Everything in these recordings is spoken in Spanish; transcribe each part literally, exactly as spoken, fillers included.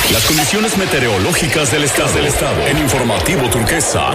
Las condiciones meteorológicas del estado, del estado en Informativo Turquesa.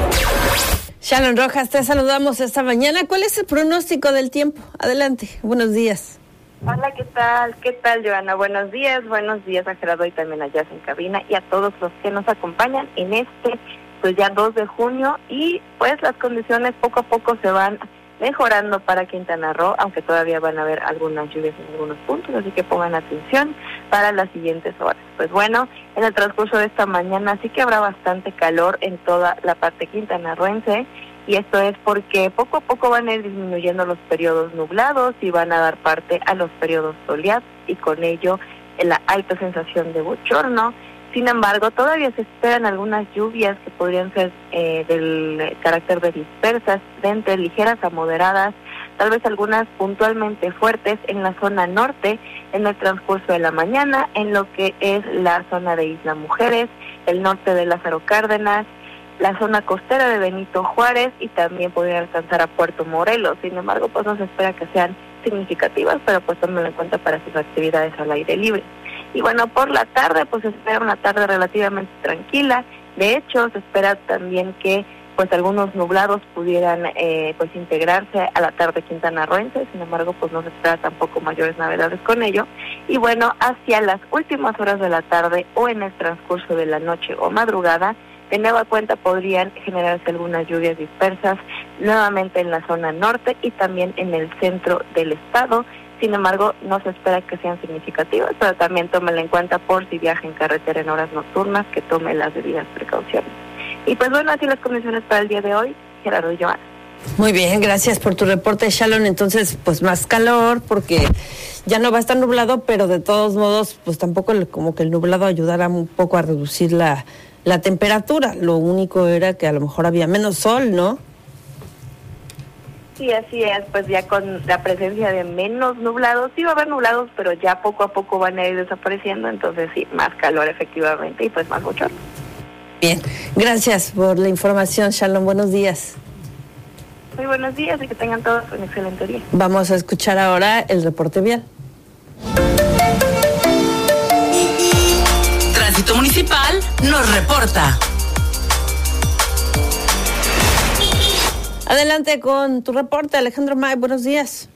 Shalom Rojas, te saludamos esta mañana. ¿Cuál es el pronóstico del tiempo? Adelante, buenos días. Hola, ¿qué tal? ¿Qué tal, Joana? Buenos días, buenos días a Gerardo y también allá en cabina y a todos los que nos acompañan en este, pues ya dos de junio, y pues las condiciones poco a poco se van mejorando para Quintana Roo, aunque todavía van a haber algunas lluvias en algunos puntos, así que pongan atención para las siguientes horas. Pues bueno, en el transcurso de esta mañana sí que habrá bastante calor en toda la parte quintanarroense, y esto es porque poco a poco van a ir disminuyendo los periodos nublados y van a dar parte a los periodos soleados, y con ello la alta sensación de bochorno. Sin embargo, todavía se esperan algunas lluvias que podrían ser eh, del carácter de dispersas, de entre ligeras a moderadas, tal vez algunas puntualmente fuertes en la zona norte en el transcurso de la mañana, en lo que es la zona de Isla Mujeres, el norte de Lázaro Cárdenas, la zona costera de Benito Juárez, y también podrían alcanzar a Puerto Morelos. Sin embargo, pues no se espera que sean significativas, pero pues tómenlo en cuenta para sus actividades al aire libre. Y bueno, por la tarde pues se espera una tarde relativamente tranquila. De hecho, se espera también que pues algunos nublados pudieran eh, pues integrarse a la tarde quintanarroense. Sin embargo, pues no se espera tampoco mayores novedades con ello. Y bueno, hacia las últimas horas de la tarde o en el transcurso de la noche o madrugada, de nueva cuenta podrían generarse algunas lluvias dispersas nuevamente en la zona norte y también en el centro del estado. Sin embargo, no se espera que sean significativas, pero también tómela en cuenta por si viaja en carretera en horas nocturnas, que tome las debidas precauciones. Y pues bueno, así las condiciones para el día de hoy, Gerardo y Joana. Muy bien, gracias por tu reporte, Shalom. Entonces, pues más calor, porque ya no va a estar nublado, pero de todos modos, pues tampoco el, como que el nublado ayudara un poco a reducir la, la temperatura. Lo único era que a lo mejor había menos sol, ¿no? Sí, así es, pues ya con la presencia de menos nublados, sí va a haber nublados, pero ya poco a poco van a ir desapareciendo, entonces sí, más calor efectivamente y pues más bochorno. Bien, gracias por la información, Shalom, buenos días. Muy buenos días y que tengan todos un excelente día. Vamos a escuchar ahora el reporte vial. Tránsito Municipal nos reporta. Adelante con tu reporte, Alejandro May, buenos días.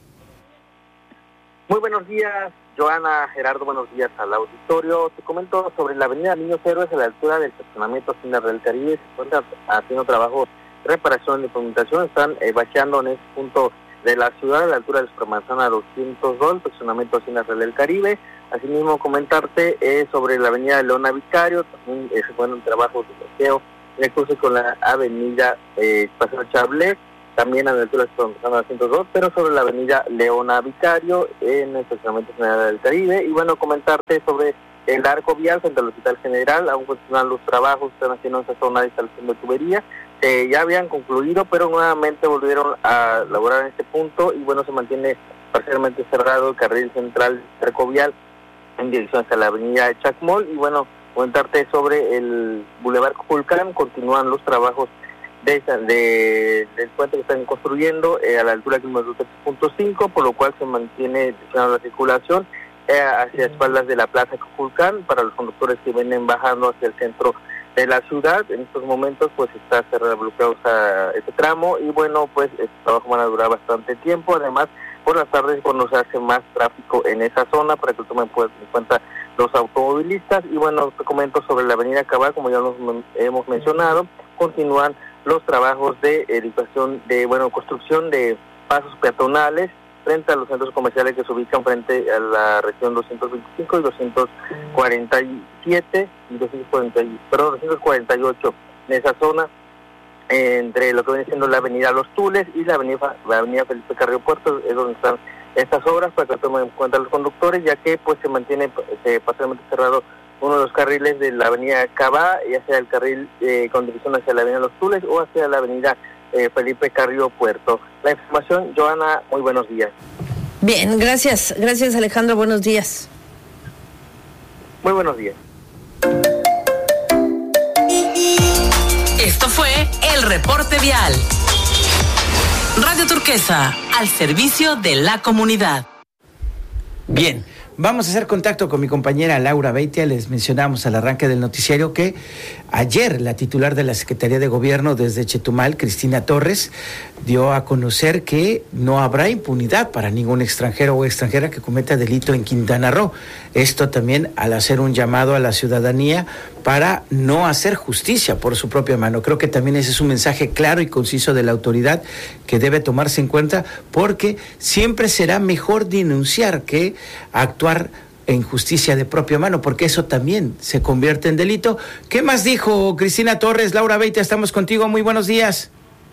Muy buenos días, Joana, Gerardo, buenos días al auditorio. Te comento sobre la avenida Niños Héroes a la altura del estacionamiento Hacienda del Caribe. Se encuentra haciendo trabajos de reparación y pavimentación. Están eh, bacheando en este punto de la ciudad a la altura de Supermanzana doscientos dos, estacionamiento Hacienda del Caribe. Asimismo, comentarte eh, sobre la avenida Leona Vicario. También eh, se encuentran trabajos de bloqueo en el cruce con la avenida eh, Paseo Chablé, también a la altura de Supermanzana doscientos dos, pero sobre la avenida Leona Vicario en el estacionamiento General del Caribe. Y bueno, comentarte sobre el arco vial frente al Hospital General. Aún continúan los trabajos, están haciendo esa zona de instalación de tubería, eh, ya habían concluido, pero nuevamente volvieron a laborar en este punto, y bueno, se mantiene parcialmente cerrado el carril central del arco vial en dirección hacia la avenida Chacmol. Y bueno, comentarte sobre el Boulevard Cuculcán. Continúan los trabajos de, de del puente que están construyendo eh, a la altura del número tres punto cinco, por lo cual se mantiene la circulación eh, hacia espaldas de la Plaza Cuculcán para los conductores que vienen bajando hacia el centro de la ciudad. En estos momentos pues está cerrado, bloqueado este tramo, y bueno, pues estos trabajos van a durar bastante tiempo. Además, por las tardes cuando se hace más tráfico en esa zona, para que tomen en cuenta los automovilistas. Y bueno, te comento sobre la avenida Cabal, como ya nos hemos mencionado, continúan los trabajos de educación, de bueno, construcción de pasos peatonales frente a los centros comerciales que se ubican frente a la región doscientos veinticinco y doscientos cuarenta y siete y doscientos cuarenta, perdón, doscientos cuarenta y ocho, en esa zona, entre lo que viene siendo la avenida Los Tules y la avenida, la avenida Felipe Carrillo Puerto, es donde están estas obras, para que tomen en cuenta los conductores, ya que pues se mantiene eh, parcialmente cerrado uno de los carriles de la avenida Cabá, ya sea el carril eh, con dirección hacia la avenida Los Tules o hacia la avenida eh, Felipe Carrillo Puerto. La información, Joana, muy buenos días. Bien, gracias, gracias Alejandro, buenos días. Muy buenos días. Esto fue el reporte vial. Radio Turquesa, al servicio de la comunidad. Bien, vamos a hacer contacto con mi compañera Laura Beitia. Les mencionamos al arranque del noticiario que ayer la titular de la Secretaría de Gobierno desde Chetumal, Cristina Torres, dio a conocer que no habrá impunidad para ningún extranjero o extranjera que cometa delito en Quintana Roo. Esto también al hacer un llamado a la ciudadanía para no hacer justicia por su propia mano. Creo que también ese es un mensaje claro y conciso de la autoridad que debe tomarse en cuenta, porque siempre será mejor denunciar que actuar en justicia de propia mano, porque eso también se convierte en delito. ¿Qué más dijo Cristina Torres? Laura Beitia, estamos contigo. Muy buenos días.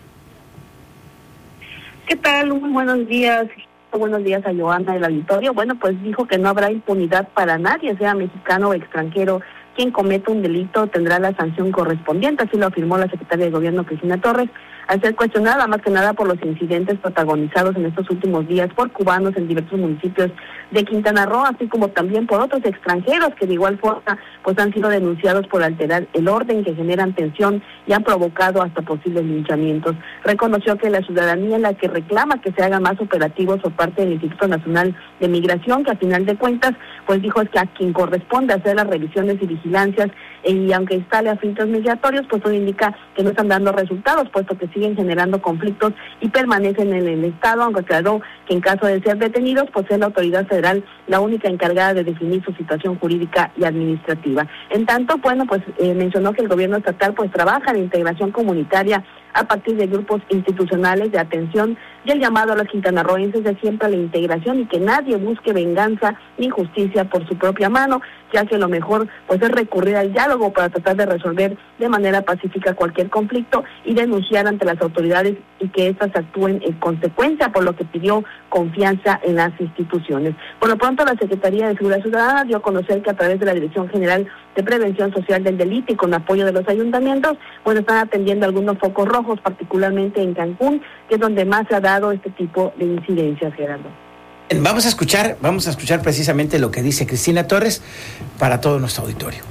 ¿Qué tal? Muy buenos días. Buenos días a Joana del auditorio. Bueno, pues dijo que no habrá impunidad para nadie, sea mexicano o extranjero. Quien cometa un delito tendrá la sanción correspondiente, así lo afirmó la secretaria de Gobierno Cristina Torres, al ser cuestionada más que nada por los incidentes protagonizados en estos últimos días por cubanos en diversos municipios de Quintana Roo, así como también por otros extranjeros que de igual forma pues han sido denunciados por alterar el orden, que generan tensión y han provocado hasta posibles linchamientos. Reconoció que la ciudadanía es la que reclama que se hagan más operativos por parte del Instituto Nacional de Migración, que a final de cuentas pues dijo es que a quien corresponde hacer las revisiones y vigilancias, y aunque instale a filtros migratorios, pues eso indica que no están dando resultados, puesto que siguen generando conflictos y permanecen en el Estado, aunque aclaró que en caso de ser detenidos, pues es la autoridad federal la única encargada de definir su situación jurídica y administrativa. En tanto, bueno, pues eh, mencionó que el gobierno estatal pues trabaja en integración comunitaria a partir de grupos institucionales de atención y el llamado a los quintanarroenses de siempre a la integración y que nadie busque venganza ni justicia por su propia mano, ya que lo mejor pues es recurrir al diálogo para tratar de resolver de manera pacífica cualquier conflicto y denunciar ante las autoridades y que éstas actúen en consecuencia, por lo que pidió confianza en las instituciones. Por lo pronto, la Secretaría de Seguridad Ciudadana dio a conocer que a través de la Dirección General de Prevención Social del Delito y con apoyo de los ayuntamientos, pues están atendiendo algunos focos rojos, particularmente en Cancún, que es donde más se ha dado este tipo de incidencias, Gerardo. Vamos a escuchar, vamos a escuchar precisamente lo que dice Cristina Torres para todo nuestro auditorio.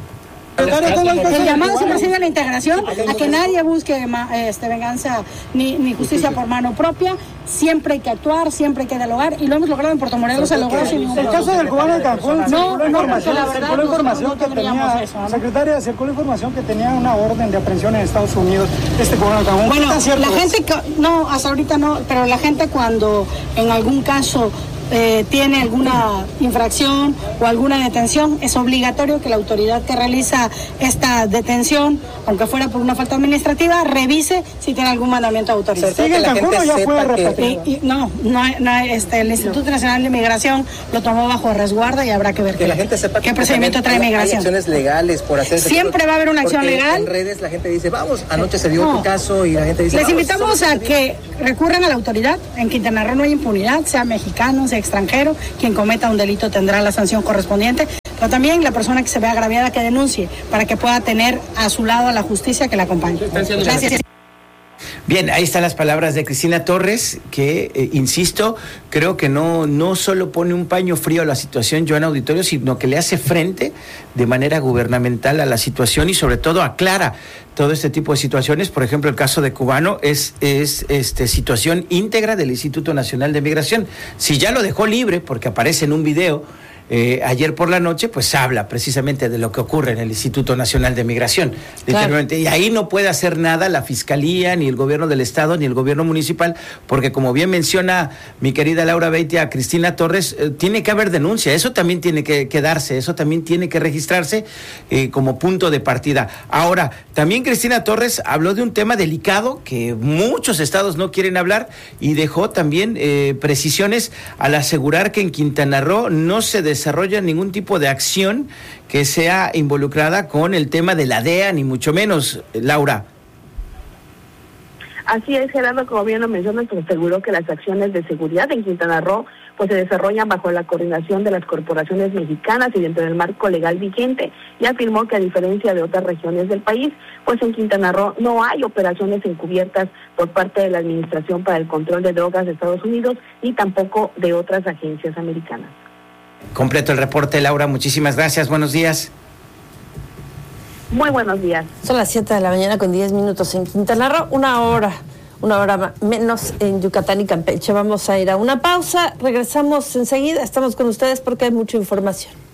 El llamado siempre ha sido a la integración, a que nadie busque este, venganza ni, ni justicia por mano propia. Siempre hay que actuar, siempre hay que dialogar, y lo hemos logrado en Puerto Morelos, se logró sin ningún problema. El caso del cubano de Cancún, no, no, información, la verdad, circuló información no que tenía, eso, ¿no? secretaria, circuló información que tenía una orden de aprehensión en Estados Unidos, este cubano de Cancún. Bueno, la gente, no, hasta ahorita no, pero la gente cuando en algún caso Eh, tiene alguna infracción o alguna detención, es obligatorio que la autoridad que realiza esta detención, aunque fuera por una falta administrativa, revise si tiene algún mandamiento de autoridad. ¿Sigue en Cancún o ya fue repetido? Y, y, no, no, no este, el Instituto Nacional de Migración lo tomó bajo resguardo y habrá que ver que qué, la gente sepa qué procedimiento trae Migración. Hay acciones legales por hacer siempre va a haber una acción legal. En redes la gente dice, vamos, anoche se dio no. un caso y la gente dice, les vamos, invitamos a que recurran a la autoridad. En Quintana Roo no hay impunidad, sea mexicano, sea extranjero. Quien cometa un delito tendrá la sanción correspondiente, pero también la persona que se vea agraviada que denuncie para que pueda tener a su lado a la justicia que la acompañe. Gracias. Bien, ahí están las palabras de Cristina Torres, que, eh, insisto, creo que no, no solo pone un paño frío a la situación, Joana Auditorio, sino que le hace frente de manera gubernamental a la situación y sobre todo aclara todo este tipo de situaciones. Por ejemplo, el caso de Cubano es, es este, situación íntegra del Instituto Nacional de Migración. Si ya lo dejó libre, porque aparece en un video Eh, ayer por la noche, pues habla precisamente de lo que ocurre en el Instituto Nacional de Migración. Claro. Y ahí no puede hacer nada la Fiscalía, ni el gobierno del Estado, ni el gobierno municipal, porque como bien menciona mi querida Laura Beitia, Cristina Torres, eh, tiene que haber denuncia, eso también tiene que, que darse, eso también tiene que registrarse eh, como punto de partida. Ahora, también Cristina Torres habló de un tema delicado que muchos estados no quieren hablar y dejó también eh, precisiones al asegurar que en Quintana Roo no se des desarrolla ningún tipo de acción que sea involucrada con el tema de la D E A, ni mucho menos, Laura. Así es, Gerardo, como bien lo mencionas, pues aseguró que las acciones de seguridad en Quintana Roo pues se desarrollan bajo la coordinación de las corporaciones mexicanas y dentro del marco legal vigente, y afirmó que a diferencia de otras regiones del país, pues en Quintana Roo no hay operaciones encubiertas por parte de la Administración para el Control de Drogas de Estados Unidos ni tampoco de otras agencias americanas. Completo el reporte, Laura, muchísimas gracias, buenos días. Muy buenos días. Son las siete de la mañana con diez minutos en Quintana Roo, una hora, una hora menos en Yucatán y Campeche. Vamos a ir a una pausa, regresamos enseguida, estamos con ustedes porque hay mucha información.